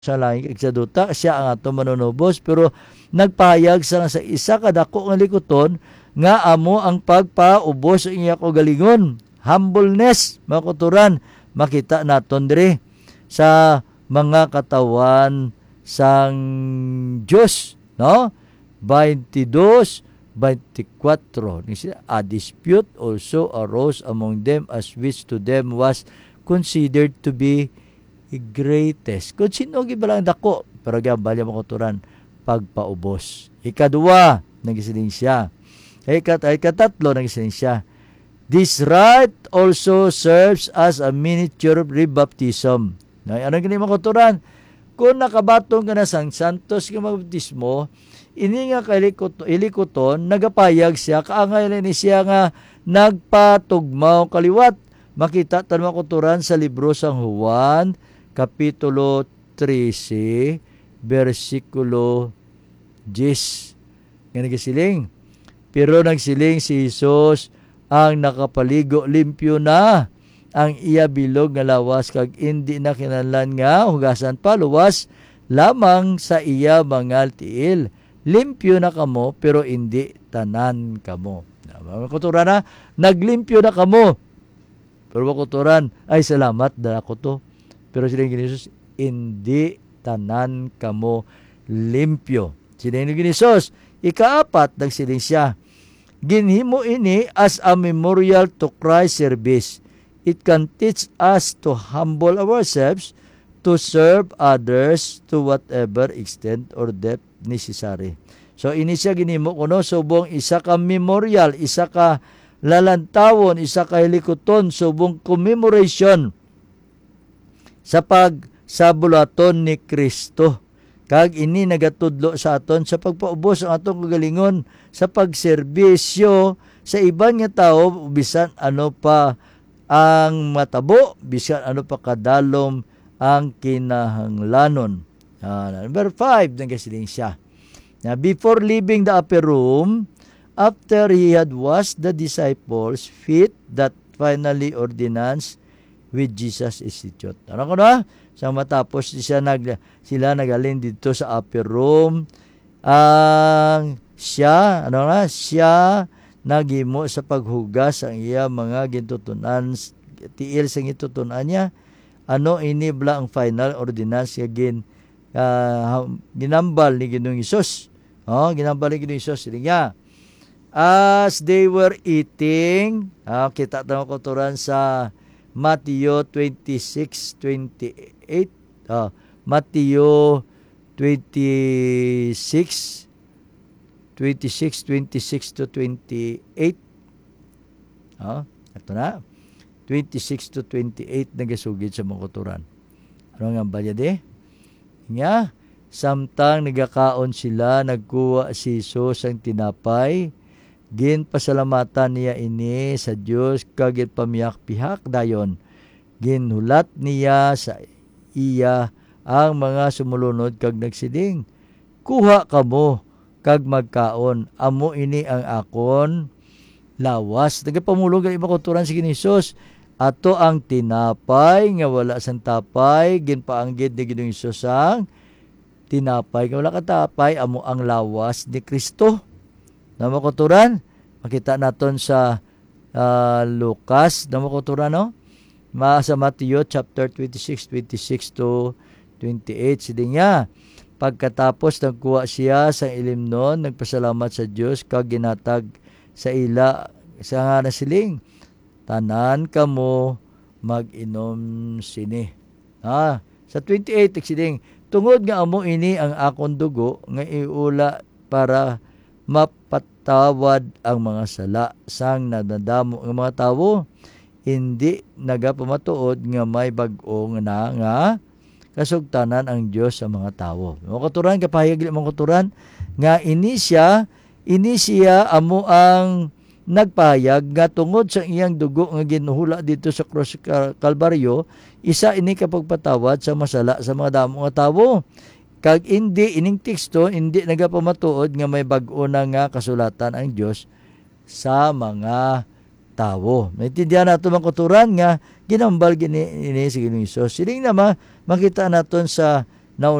sa langit ug sa duta, siya ang ato manunubos, pero nagpahayag sa isa kadako nga likuton nga amo ang pagpaubos sa iya kaugalingon. Humbleness, mga kuturan, makita naton diri sa mga katawan sang Dios, no? 22, 24. A dispute also arose among them, as which to them was considered to be greatest. Kung sino gibalang dako, pero gambal yung makuturan, pagpaubos. Ikadua, nagisiling siya. Ikatatlo, nagisiling siya. This rite also serves as a miniature rebaptism. Ano ganyan makuturan? Kung nakabatong ka na sang santos ka magbaptismo, ini nga ilikuton, nagapayag siya, kaangay ni siya nga nagpatugmaw kaliwat. Makita tanong makuturan sa libro sang Juan, Kapitulo 13, versikulo 10. Nga nagsiling. Pero nagsiling si Jesus, ang nakapaligo limpyo na ang iya bilog nga lawas, kag hindi na kinahanglan nga hugasan pa, luwas lamang sa iya mga tiil. Limpyo na kamo, pero hindi tanan kamo. Makuturan na, naglimpyo na kamo. Pero makuturan, ay salamat na ako to. Pero sila ni Jesus, hindi tanan kamo limpyo. Sila ni Jesus, ikaapat, nagsiling siya, ginhimo ini as a memorial to Christ's service. It can teach us to humble ourselves, to serve others to whatever extent or depth necessary. So, ini siya ginhimo kuno, subong isa ka memorial, isa ka lalantawon, isa ka hilikuton, subong commemoration sa pagsabulaton ni Kristo. Kag ini nagatudlo sa aton sa pagpaubos ang atong kagalingon sa pagserbisyo sa iban nga tao, bisan ano pa ang matabo, bisan ano pa kadalom ang kinahanglanon. Number 5, nagasiling siya. Now, before leaving the upper room, after he had washed the disciples' feet, that finally ordinance with Jesus institute. Ano ko na? Sa matapos sila nagalin dito sa upper room, siya naghimo sa paghugas ang iya mga gintutunan, tiil sa gintutunan niya. Ano inibla ang final ordinance nga ginambal ni Ginoong Hesus. Ginambal ni Ginoong Hesus. Sige nga. As they were eating, kita tayo kuturan sa Matthew 26:28. Matthew 26 to 28. Ito na. 26 to 28 nagasugid sa mga kuturan. Ano nga ba yun Nga, samtang nagakaon sila, nagkuha si Jesus ang tinapay, ginpasalamatan niya ini sa Dios, kag pamiyak-pihak dayon. Ginhulat niya sa iya ang mga sumulunod, kag nagsiling, kuha kamo kag magkaon, amo ini ang akon lawas. Nagapamulog ang ibang kuturan si Hesus. Ato ang tinapay nga wala sang tapay, ginpaanggid ni Ginoong Hesus ang tinapay nga wala katapay, amo ang lawas ni Kristo. Na makuturan, makita naton sa Lucas, na makuturan, no? Sa Matthew chapter 26 to 28, sila nga, pagkatapos nagkuha siya sa ilimnon, nagpasalamat sa Diyos, kag ginatag sa ila, sa nga nasiling, tanan kamo mag-inom sini. Sa 28, nagsiling, tungod nga amo ini ang akong dugo, nga iula para mapatawad ang mga sala, sang nadadamo ng mga tawo, hindi nagapamatuod nga may bag-o nga kasugtanan ang Diyos sa mga tawo. Mga kuturan, kapahayag mga kuturan, nga ini siya amo ang nagpahayag nga tungod sa iyang dugo nga ginuhula dito sa cross Kalbaryo, isa ini kapagpatawad sa masala sa mga damo nga tawo. Kag hindi ining teksto, hindi nagapamatuod nga may bag-o na nga kasulatan ang Diyos sa mga tawo. Naintindihan nato mga kuturan nga ginambal gini si Ginoong Hesus. Siling naman makita naton sa